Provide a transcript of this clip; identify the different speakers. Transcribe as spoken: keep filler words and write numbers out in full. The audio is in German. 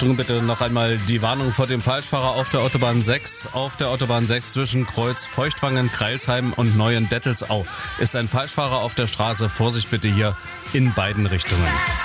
Speaker 1: Richtungen bitte noch einmal die Warnung vor dem Falschfahrer auf der Autobahn sechs. Auf der Autobahn sechs zwischen Kreuz Feuchtwangen, Kreilsheim und Neuendettelsau ist ein Falschfahrer auf der Straße. Vorsicht bitte hier in beiden Richtungen.